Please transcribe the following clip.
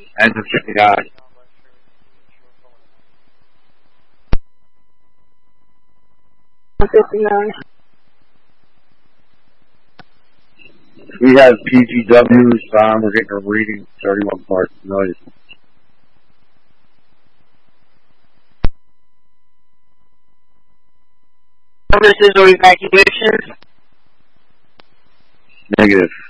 Ends in 59. We have PGWs, we're getting a reading 31 parts noise. Services or evacuations? Negative.